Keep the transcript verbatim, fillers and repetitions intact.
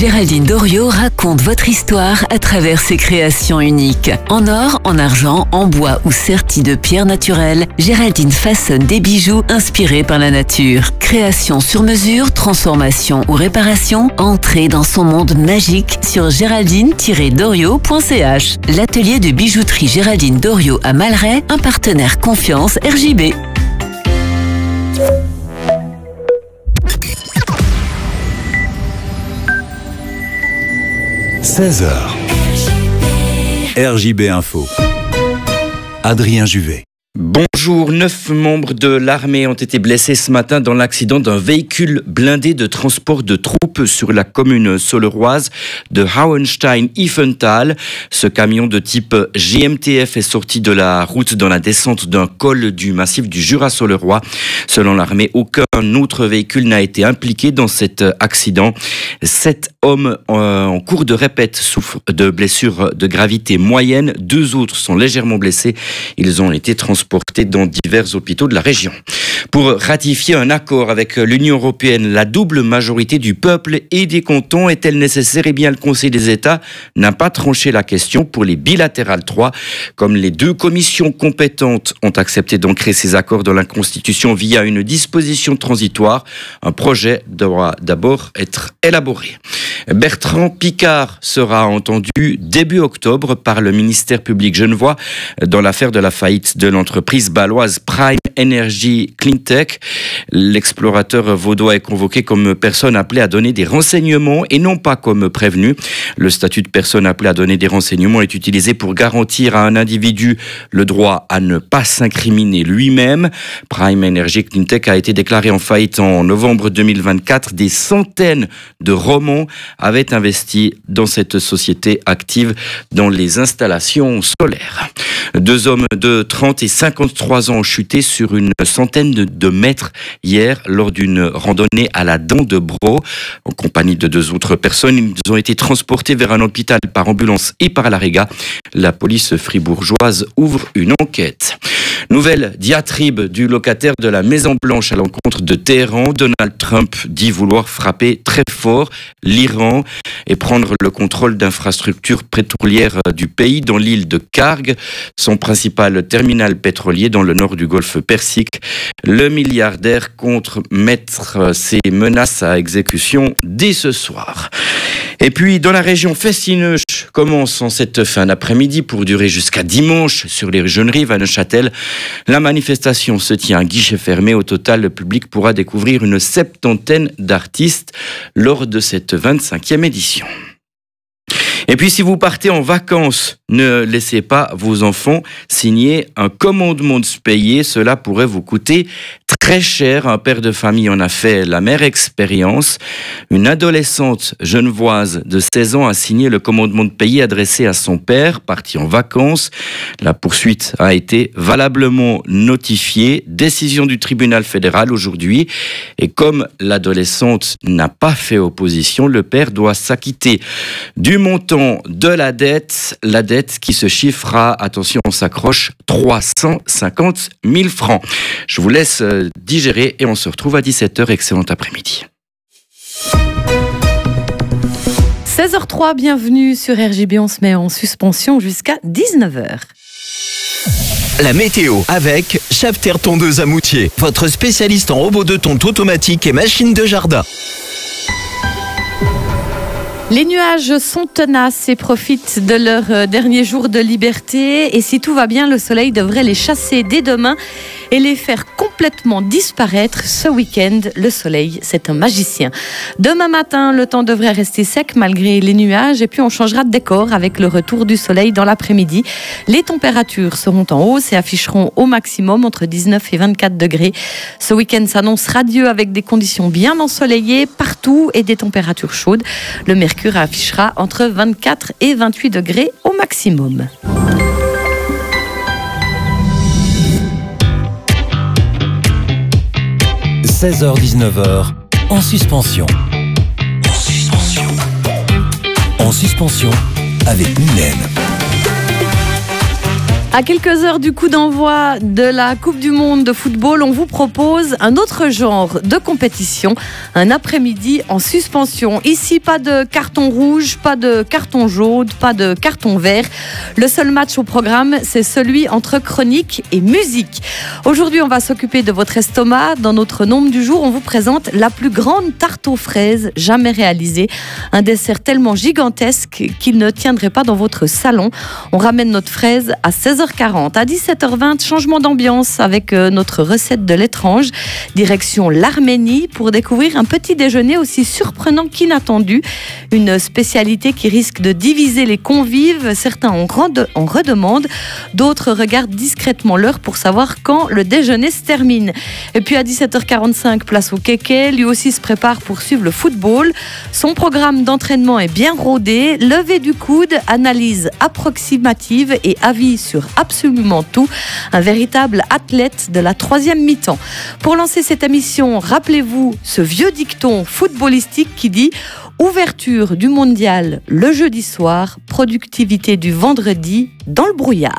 Géraldine Doriot raconte votre histoire à travers ses créations uniques. En or, en argent, en bois ou sertis de pierres naturelles, Géraldine façonne des bijoux inspirés par la nature. Création sur mesure, transformation ou réparation, entrez dans son monde magique sur géraldine tiret doriot point c h. L'atelier de bijouterie Géraldine Doriot à Malray, un partenaire confiance R J B. seize heures. R J B Info. Adrien Juvet. Bonjour, neuf membres de l'armée ont été blessés ce matin dans l'accident d'un véhicule blindé de transport de troupes sur la commune soleroise de Hauenstein-Iffental. Ce camion de type G M T F est sorti de la route dans la descente d'un col du massif du Jura solerois. Selon l'armée, aucun autre véhicule n'a été impliqué dans cet accident. Sept hommes en cours de répète souffrent de blessures de gravité moyenne. Deux autres sont légèrement blessés. Ils ont été transportés dans divers hôpitaux de la région. Pour ratifier un accord avec l'Union européenne, la double majorité du peuple et des cantons est-elle nécessaire? Eh bien, le Conseil des États n'a pas tranché la question pour les bilatérales trois. Comme les deux commissions compétentes ont accepté d'ancrer ces accords dans la Constitution via une disposition transitoire, un projet doit d'abord être élaboré. Bertrand Piccard sera entendu début octobre par le ministère public genevois dans l'affaire de la faillite de l'entreprise bâloise Prime Energy Cleantech. L'explorateur vaudois est convoqué comme personne appelée à donner des renseignements et non pas comme prévenu. Le statut de personne appelée à donner des renseignements est utilisé pour garantir à un individu le droit à ne pas s'incriminer lui-même. Prime Energy Cleantech a été déclaré en faillite en novembre deux mille vingt-quatre. Des centaines de Romans avaient investi dans cette société active dans les installations solaires. Deux hommes de trente et cinquante-trois ans ont chuté sur une centaine de, de mètres hier lors d'une randonnée à la Dent de Braux. En compagnie de deux autres personnes, ils ont été transportés vers un hôpital par ambulance et par la Réga. La police fribourgeoise ouvre une enquête. Nouvelle diatribe du locataire de la Maison Blanche à l'encontre de Téhéran. Donald Trump dit vouloir frapper très fort l'Iran et prendre le contrôle d'infrastructures pétrolières du pays dans l'île de Karg, son principal terminal pétrolier dans le nord du golfe Persique. Le milliardaire compte mettre ses menaces à exécution dès ce soir. Et puis, dans la région, Festineuch commence en cette fin d'après-midi pour durer jusqu'à dimanche sur les jeunes rives à Neuchâtel. La manifestation se tient à guichet fermé. Au total, le public pourra découvrir une septantaine d'artistes lors de cette vingt-cinquième édition. Et puis, si vous partez en vacances, ne laissez pas vos enfants signer un commandement de se payer. Cela pourrait vous coûter très cher. Un père de famille en a fait la mère expérience. Une adolescente genevoise de seize ans a signé le commandement de payer adressé à son père, parti en vacances. La poursuite a été valablement notifiée. Décision du tribunal fédéral aujourd'hui. Et comme l'adolescente n'a pas fait opposition, le père doit s'acquitter du montant de la dette, la dette qui se chiffre à, attention, on s'accroche, trois cent cinquante mille francs. Je vous laisse digérer et on se retrouve à dix-sept heures. Excellent après-midi. seize heures trois, bienvenue sur R J B. On se met en suspension jusqu'à dix-neuf heures. La météo avec Schafter Tondeuse à Moutier, votre spécialiste en robots de tonte automatique et machines de jardin. Les nuages sont tenaces et profitent de leur dernier jour de liberté. Et si tout va bien, le soleil devrait les chasser dès demain et les faire complètement disparaître ce week-end. Le soleil, c'est un magicien. Demain matin, le temps devrait rester sec malgré les nuages. Et puis, on changera de décor avec le retour du soleil dans l'après-midi. Les températures seront en hausse et afficheront au maximum entre dix-neuf et vingt-quatre degrés. Ce week-end s'annonce radieux avec des conditions bien ensoleillées partout et des températures chaudes. Le mercure affichera entre vingt-quatre et vingt-huit degrés au maximum. seize heures dix-neuf heures, en suspension. En suspension. En suspension avec Mylène. À quelques heures du coup d'envoi de la Coupe du Monde de football, on vous propose un autre genre de compétition, un après-midi en suspension. Ici, pas de carton rouge, pas de carton jaune, pas de carton vert. Le seul match au programme, c'est celui entre chronique et musique. Aujourd'hui, on va s'occuper de votre estomac. Dans notre nombre du jour, on vous présente la plus grande tarte aux fraises jamais réalisée. Un dessert tellement gigantesque qu'il ne tiendrait pas dans votre salon. On ramène notre fraise à seize heures quarante. À dix-sept heures vingt, changement d'ambiance avec notre recette de l'étrange. Direction l'Arménie pour découvrir un petit déjeuner aussi surprenant qu'inattendu. Une spécialité qui risque de diviser les convives. Certains en, rende, en redemandent, d'autres regardent discrètement l'heure pour savoir quand le déjeuner se termine. Et puis à dix-sept heures quarante-cinq, place au kéké. Lui aussi se prépare pour suivre le football. Son programme d'entraînement est bien rodé. Levé du coude, analyse approximative et avis sur absolument tout. Un véritable athlète de la troisième mi-temps. Pour lancer cette émission, rappelez-vous ce vieux dicton footballistique qui dit « Ouverture du mondial le jeudi soir, productivité du vendredi dans le brouillard ».